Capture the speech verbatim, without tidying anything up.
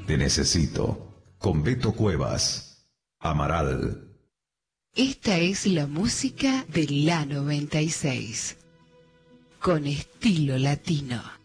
Te necesito. Con Beto Cuevas. Amaral. Esta es la música de la noventa y seis. Con estilo latino.